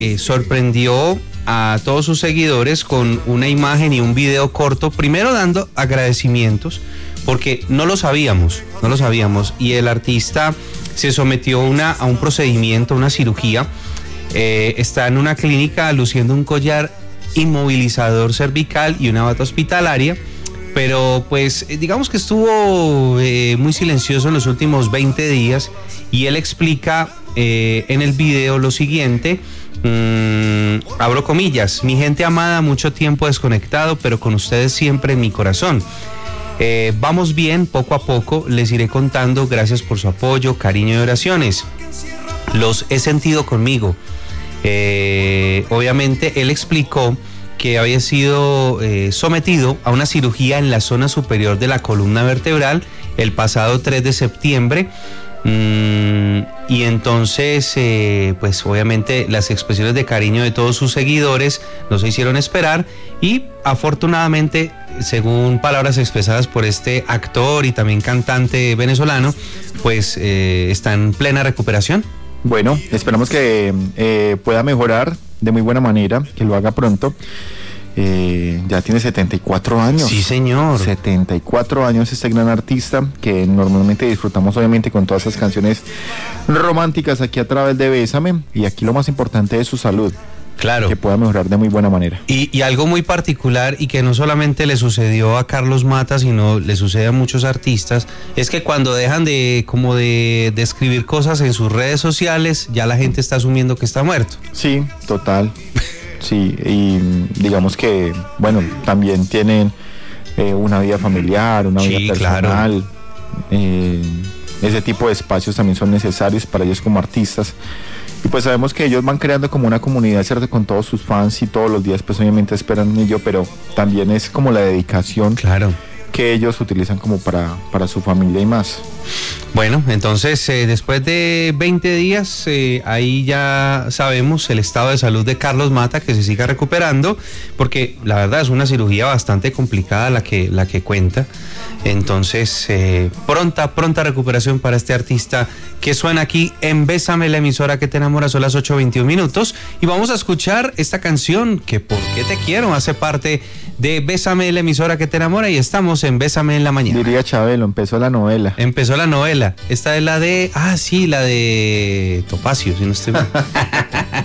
sorprendió a todos sus seguidores con una imagen y un video corto, primero dando agradecimientos, porque no lo sabíamos, y el artista se sometió a un procedimiento, una cirugía, está en una clínica luciendo un collar inmovilizador cervical y una bata hospitalaria, pero pues digamos que estuvo muy silencioso en los últimos 20 días y él explica en el video lo siguiente, abro comillas: mi gente amada, mucho tiempo desconectado, pero con ustedes siempre en mi corazón. Vamos bien, poco a poco, les iré contando, gracias por su apoyo, cariño y oraciones. Los he sentido conmigo. Obviamente él explicó que había sido sometido a una cirugía en la zona superior de la columna vertebral el pasado 3 de septiembre. Y entonces, pues obviamente las expresiones de cariño de todos sus seguidores no se hicieron esperar y afortunadamente, según palabras expresadas por este actor y también cantante venezolano, pues está en plena recuperación. Bueno, esperamos que pueda mejorar de muy buena manera, que lo haga pronto. Ya tiene 74 años. Sí, señor. 74 años este gran artista que normalmente disfrutamos obviamente con todas esas canciones románticas aquí a través de Bésame, y aquí lo más importante es su salud. Claro. Que pueda mejorar de muy buena manera. Y algo muy particular y que no solamente le sucedió a Carlos Mata, sino le sucede a muchos artistas, es que cuando dejan de escribir cosas en sus redes sociales, ya la gente está asumiendo que está muerto. Sí, total. Sí, y digamos que, bueno, también tienen una vida familiar, una vida personal. Claro. Ese tipo de espacios también son necesarios para ellos como artistas. Y pues sabemos que ellos van creando como una comunidad, ¿cierto? Con todos sus fans y todos los días pues obviamente esperan en ello, pero también es como la dedicación. Claro. Que ellos utilizan como para su familia y más. Bueno, entonces después de 20 días ahí ya sabemos el estado de salud de Carlos Mata, que se siga recuperando, porque la verdad es una cirugía bastante complicada la que cuenta. Entonces pronta recuperación para este artista que suena aquí en Bésame, la emisora que te enamora. Son las 8:21 minutos y vamos a escuchar esta canción que ¿Por qué te quiero? Hace parte de Bésame, la emisora que te enamora, y estamos en Bésame en la mañana. Diría Chabelo, empezó la novela. Esta es la de, la de Topacio, si no estoy mal.